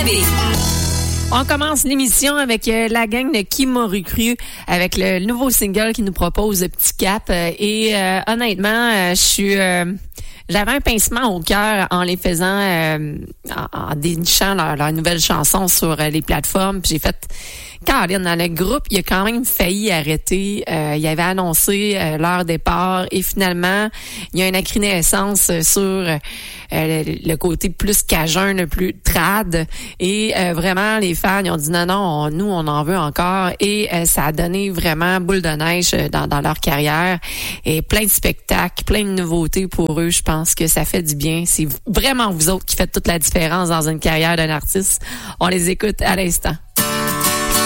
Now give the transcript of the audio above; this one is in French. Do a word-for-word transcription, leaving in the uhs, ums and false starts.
T V. On commence l'émission avec euh, la gang de Qui m'aurait cru avec le nouveau single qui nous propose Petit Cap. Euh, et euh, honnêtement, euh, je suis... Euh, J'avais un pincement au cœur en les faisant, euh, en, en dénichant leur, leur nouvelle chanson sur euh, les plateformes. Puis j'ai fait, Caroline, dans le groupe, il a quand même failli arrêter. Euh, il avait annoncé euh, leur départ et finalement, il y a une accrénescence sur euh, le, le côté plus cajun, le plus trad. Et euh, vraiment, les fans, ils ont dit non, non, on, nous, on en veut encore. Et euh, ça a donné vraiment boule de neige dans, dans leur carrière. Et plein de spectacles, plein de nouveautés pour eux, je pense. Je pense que ça fait du bien. C'est vraiment vous autres qui faites toute la différence dans une carrière d'un artiste. On les écoute à l'instant.